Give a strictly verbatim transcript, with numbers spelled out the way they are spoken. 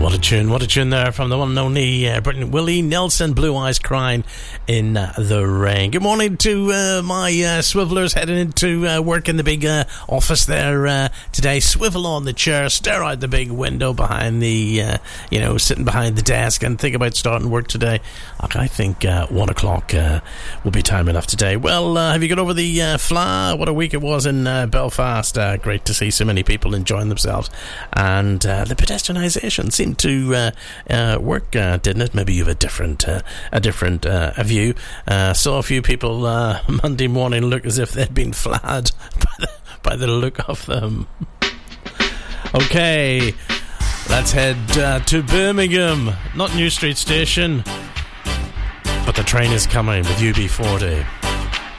What a tune, what a tune there from the one and only uh, Britain Willie Nelson, Blue Eyes Crying in uh, the Rain. Good morning to uh, my uh, swivelers heading into uh, work in the big uh, office there uh, today. Swivel on the chair, stare out the big window behind the, uh, you know, sitting behind the desk and think about starting work today. I think uh, one o'clock uh, will be time enough today. Well, uh, have you got over the uh, Fla? What a week it was in uh, Belfast. Uh, great to see so many people enjoying themselves. And uh, the pedestrianisation seemed to uh, uh, work, uh, didn't it? Maybe you have a different uh, a different uh, view. Uh, saw a few people uh, Monday morning look as if they'd been flayed by the, by the look of them. Okay, let's head uh, to Birmingham. Not New Street Station, but the train is coming with U B forty.